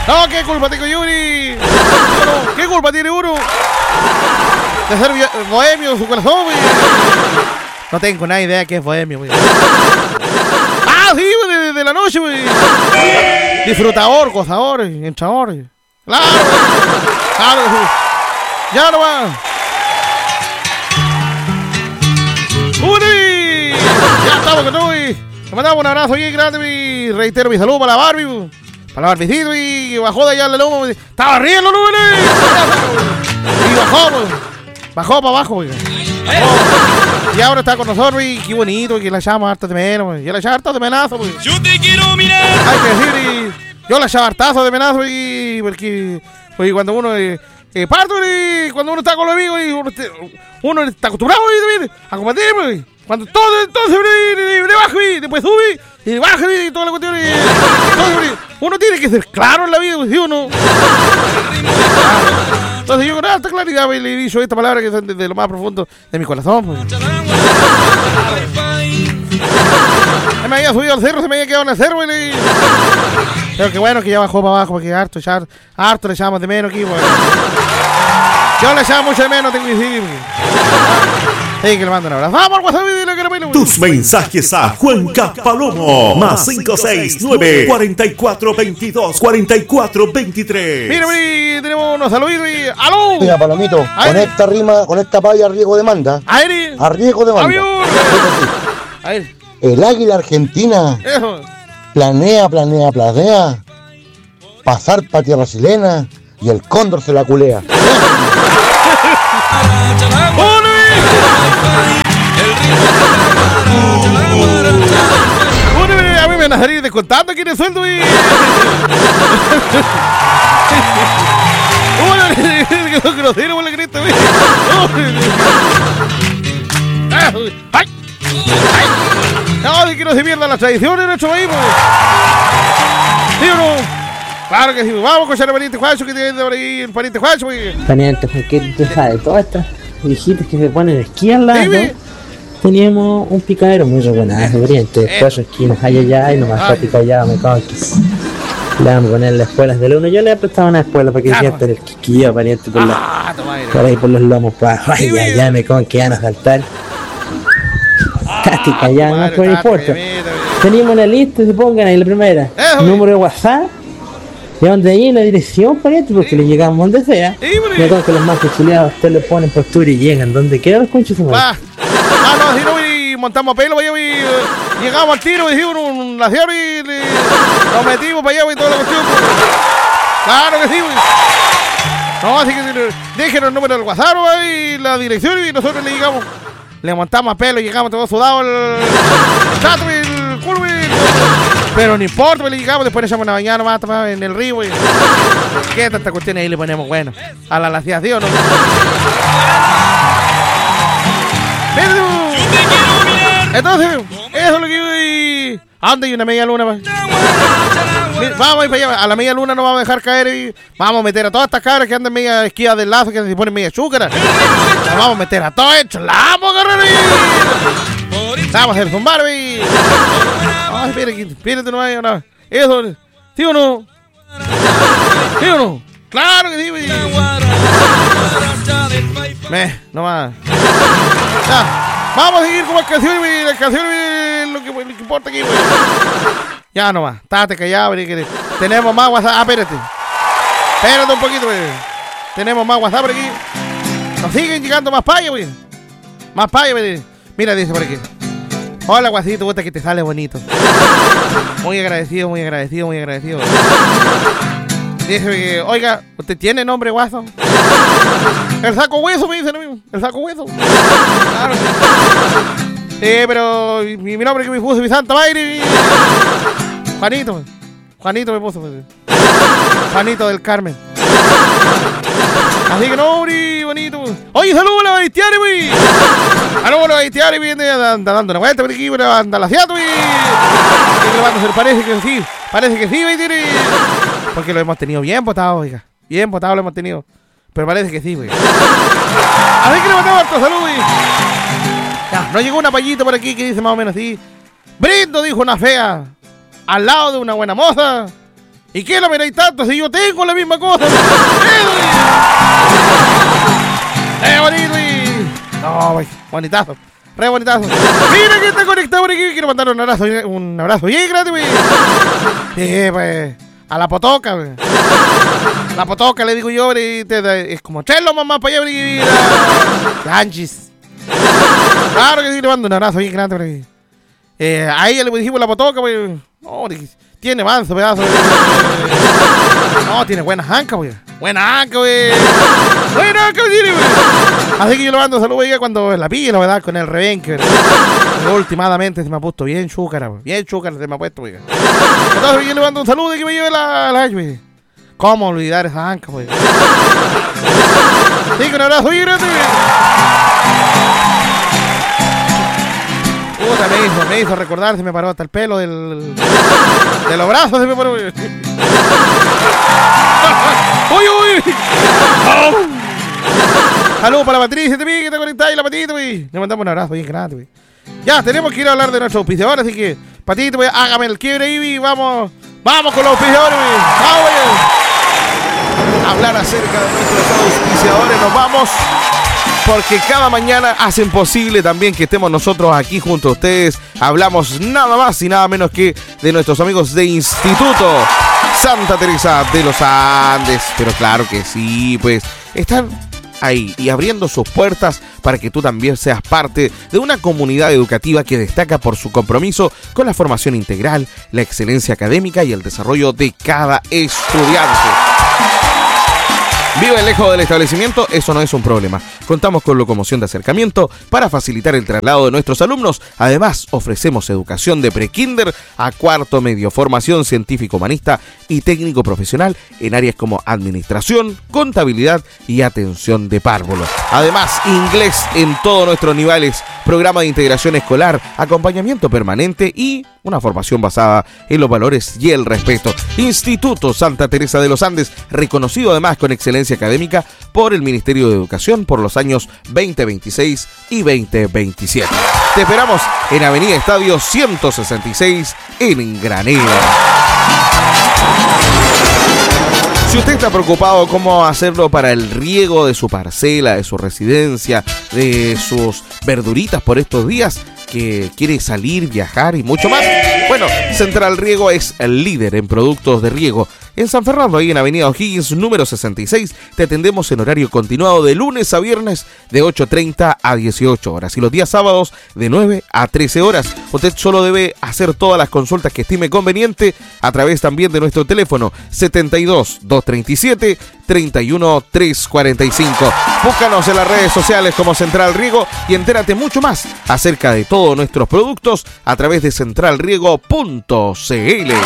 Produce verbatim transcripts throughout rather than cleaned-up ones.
No, ¿qué culpa tengo Yuri? No, ¿qué culpa tiene uno? De ser bohemio en su corazón, güey. No tengo nada idea de qué es bohemio, güey. Ah, sí, güey, de, de la noche, güey. Disfrutador, gozador, hinchador. Claro, claro, ya no va. ¡Uri! Ya estamos con todo, güey. Te mandamos un abrazo bien grande, güey. Reitero mi saludo para la Barbie, güey. Para la Barbicito, y bajó de allá el lomo. Estaba riendo, ¿no, güey? Y bajó, güey. Bajó para abajo, güey. Y ahora está con nosotros, güey. Qué bonito, que la echamos harta de menos, güey. Yo la echaba harta de menazo, güey. Yo te quiero mirar. Hay que decir, güey. Yo la echaba hartazo de menazo, güey. Porque, güey, cuando uno eh, eh, parto, güey. Cuando uno está con los amigos, güey. Uno, uno está acostumbrado, güey, a combatir, güey. Cuando todo, entonces, güey, le baja, güey. Después sube, y baja, güey, y toda la cuestión, güey. Entonces, güey, uno tiene que ser claro en la vida, güey, ¿sí o no? Entonces yo con alta claridad, güey, le he dicho esta palabra que es desde lo más profundo de mi corazón, pues. Se me había subido al cerro, se me había quedado en el cerro, güey. Pero qué bueno que ya bajó para abajo, porque harto, echar, harto le echamos de menos aquí, güey. Yo le echaba mucho de menos, tengo que decir, güey. Sí, que le mando un abrazo. ¡Vamos, WhatsApp! Dile que no me lo... Tus mensajes a Juanca Palomo. Más cinco seis nueve, cuatro cuatro, veintidós, cuarenta y cuatro, veintitrés. Mira, mira, tenemos unos saludos. ¡Aló! Mira, Palomito, Ay, con esta rima, con esta paya a riesgo de manda. ¡Aire! A riesgo de manda. ¡Avión! ¡Aire! El águila argentina Eso. planea, planea, planea pasar para tierra chilena y el cóndor se la culea. ¡Une! A mí me van a salir descontando aquí en el sueldo y... ¡Une! ¡Que son groseros, güey, grito, güey! ¡Ay! ¡Ay! No, de que no se pierdan las tradiciones de nuestro país, güey. ¿Sí o no? Claro que sí, vamos con el pariente Juancho que tiene por ahí el pariente Juancho, güey. Pariente, porque tú sabes, todas estas viejitas que se ponen esquí al lado, Dime. teníamos un picadero muy rebuenazo, pariente. Cuatro esquinas allá allá y nomás Ay. pica allá, me conquis. Le vamos a poner las espuelas del uno. Yo le he prestado una espuela para que Claro. sientan el quiquillo, pariente, por, la, Ah, toma aire. por ahí por los lomos, pa. Ay, Sí, ya, güey. ya, me conquis, van a saltar. Táctica, ya, no Madre, pues, tato, importa. mira, mira. Teníamos una lista, se pongan ahí la primera. Eso, Número de WhatsApp. Y donde ahí la dirección, pariente, porque Sí. le llegamos donde sea. Sí, güey. Me acuerdo que los más chuleados usted le ponen postura y llegan donde quiera los conchos su madre. Va. Ah, no, si no, güey, montamos a pelo, vaya, güey. eh, Llegamos al tiro, dijimos un, un la cierre y le- nos metimos para allá, güey, toda la cuestión. Pues. Claro que sí, güey. No, así que déjenos el número del WhatsApp, güey, y la dirección y nosotros le llegamos. Le montamos a pelo, llegamos todos sudados, el chato, güey, el culo, güey. Pero no importa, güey, le llegamos, después le echamos una bañada nomás tomá, en el río, güey. ¿Qué tanta cuestión ahí le ponemos, bueno? A la lacia, ¿sí o no? Pero, entonces, eso es lo que yo... y- ¿A dónde hay una media luna, pa? Mira, vamos a ir para allá, a la media luna no vamos a dejar caer y vamos a meter a todas estas cabras que andan media esquías del lazo, que se ponen media chúcara. Las vamos a meter a todas hechas, la vamos a agarrar y... Vamos a hacer zumbar, güey. Ay, espérate, espérate, no hay una... Eso, ¿sí o no? ¿Sí o no? Claro que sí, güey. Me, no más. Ya. Vamos a seguir con las canciones, güey. Las canciones, güey, lo que, lo que importa aquí, güey. Ya nomás. Estate callado, güey. Que tenemos más WhatsApp. Ah, espérate. Espérate un poquito, güey. Tenemos más WhatsApp por aquí. Nos siguen llegando más payas, güey. Más payas, güey. Mira, dice por aquí. Hola, guasito, gusta que te sale bonito. Muy agradecido, muy agradecido, muy agradecido. Dice que, oiga, ¿usted tiene nombre, guaso? El saco hueso, me dice lo mismo. El saco hueso. Claro. Sí, pero mi, mi nombre que me puso mi santa madre. Juanito. Juanito me puso. Juanito del Carmen. Así que no, hombre, bonito. Oye, saludos a la Baistiari, güey. Saludos a la Baistiari, viene anda dando una vuelta por aquí, anda la ciato, güey. Parece que sí, parece que sí, güey, tiene. Porque lo hemos tenido bien votado, oiga. Bien votado lo hemos tenido. Pero parece que sí, güey. Así que le mandamos harto salud, güey. Ya, nos llegó una payita por aquí que dice más o menos así. Brindo, dijo una fea, al lado de una buena moza. ¿Y qué la miráis tanto si yo tengo la misma cosa? ¡Eh, bonito! No, bonitazo. Re bonitazo. Mira que está conectado por aquí. Quiero mandar un abrazo, un abrazo bien grande, güey. Sí, pues. A la potoca, güey. La potoca, le digo yo, güey. Es como chelo, mamá, para allá, güey. Anchis. Claro que sí, le mando un abrazo bien grande, güey. Eh, a ella le dijimos la potoca, güey. No, tiene manso, pedazo. No, tiene buenas ancas, güey. Buena anca, güey. Buena anca, güey. Así que yo le mando saludos, güey, cuando la pilla, la verdad, con el rebenque. Últimamente se me ha puesto bien chúcara, güey. Bien chúcara se me ha puesto, güey. Entonces yo le mando un saludo y que me lleve la, la güey. ¿Cómo olvidar esa anca, güey? Sí, con un abrazo bien grande, güey. Puta, me hizo, me hizo recordar, se me paró hasta el pelo del, de los brazos, se me paró. Uy, uy. Oh. Saludos para la Patricia, te vi que te conectáis y la Patito, güey. Le mandamos un abrazo bien grande, güey. Ya, tenemos que ir a hablar de nuestros auspiciadores, así que, Patito, güey, hágame el quiebre ahí, güey. Vamos, vamos con los auspiciadores, güey. Vamos, güey. Hablar acerca de nuestros auspiciadores, nos vamos. Porque cada mañana hacen posible también que estemos nosotros aquí junto a ustedes. Hablamos nada más y nada menos que de nuestros amigos de Instituto Santa Teresa de los Andes. Pero claro que sí, pues están ahí y abriendo sus puertas para que tú también seas parte de una comunidad educativa que destaca por su compromiso con la formación integral, la excelencia académica y el desarrollo de cada estudiante. Vive lejos del establecimiento, eso no es un problema. Contamos con locomoción de acercamiento para facilitar el traslado de nuestros alumnos. Además, ofrecemos educación de pre-kinder a cuarto medio, formación científico-humanista y técnico profesional en áreas como administración, contabilidad y atención de párvulos. Además, inglés en todos nuestros niveles, programa de integración escolar, acompañamiento permanente y una formación basada en los valores y el respeto. Instituto Santa Teresa de los Andes, reconocido además con excelencia académica por el Ministerio de Educación por los años veinte veintiséis y veinte veintisiete. Te esperamos en Avenida Estadio ciento sesenta y seis en Granero. Si usted está preocupado cómo hacerlo para el riego de su parcela, de su residencia, de sus verduritas por estos días, que quiere salir, viajar y mucho más, bueno, Central Riego es el líder en productos de riego. En San Fernando, ahí en Avenida O'Higgins, número sesenta y seis, te atendemos en horario continuado de lunes a viernes de ocho treinta a dieciocho horas y los días sábados de nueve a trece horas. Usted solo debe hacer todas las consultas que estime conveniente a través también de nuestro teléfono setenta y dos, doscientos treinta y siete, treinta y uno, trescientos cuarenta y cinco. Búscanos en las redes sociales como Central Riego y entérate mucho más acerca de todos nuestros productos a través de central riego punto c l.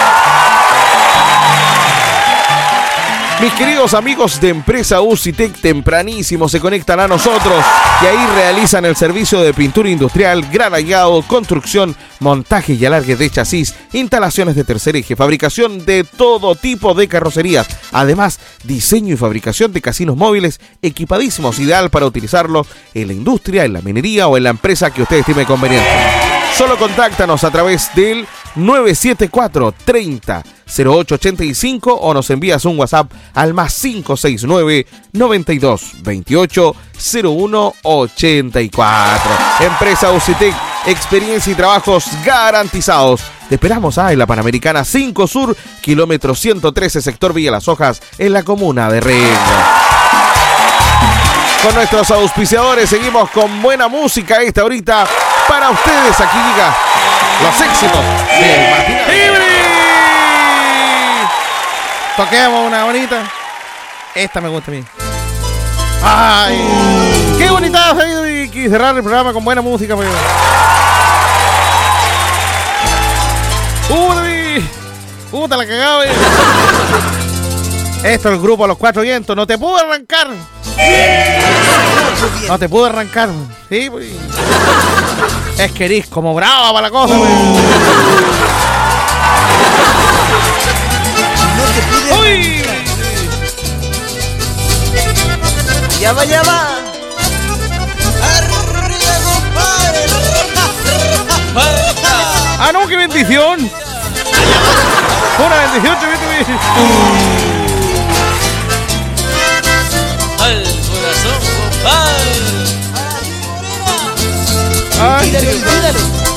Mis queridos amigos de Empresa Ucitec tempranísimo se conectan a nosotros y ahí realizan el servicio de pintura industrial, granallado, construcción, montaje y alargue de chasis, instalaciones de tercer eje, fabricación de todo tipo de carrocerías. Además, diseño y fabricación de casinos móviles equipadísimos, ideal para utilizarlos en la industria, en la minería o en la empresa que usted estime conveniente. Solo contáctanos a través del nueve siete cuatro, treinta, cero ocho ochenta y cinco o nos envías un WhatsApp al más cinco seis nueve, noventa y dos, veintiocho, cero uno ochenta y cuatro. Empresa Ucitec, experiencia y trabajos garantizados. Te esperamos ah, en la Panamericana cinco Sur, kilómetro ciento trece, sector Villa Las Hojas, en la comuna de Rengo. Con nuestros auspiciadores seguimos con buena música esta ahorita para ustedes. Aquí llega los éxitos del matinal. Toquemos una bonita. Esta me gusta a mí. Ay, qué bonita ha salido y cerrar el programa con buena música. Pues. Uy, puta la cagada. Wey. Esto es el grupo Los Cuatro Vientos. No te pudo arrancar. No te pudo arrancar. Sí, pues. Es que eres como brava para la cosa. Wey. Uy. Ya va, ya va. Ah, no, qué bendición. Una bendición, Silvi. Al corazón, compadre. Ay, Tírale, tírale.